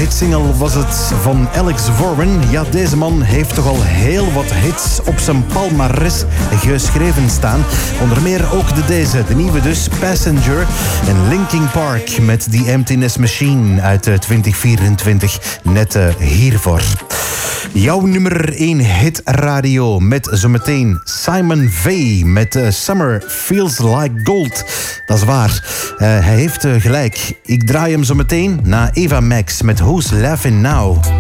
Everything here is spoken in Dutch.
hitsingle was het van Alex Warren. Ja, deze man heeft toch al heel wat hits op zijn palmares geschreven staan. Onder meer ook deze, de nieuwe dus, Passenger. En Linkin Park met The Emptiness Machine uit 2024. Net hiervoor. Jouw nummer 1 hit radio met zometeen Simon V. met Summer Feels Like Gold. Dat is waar. Hij heeft gelijk. Ik draai hem zometeen na Eva Max met Who's Laughing Now.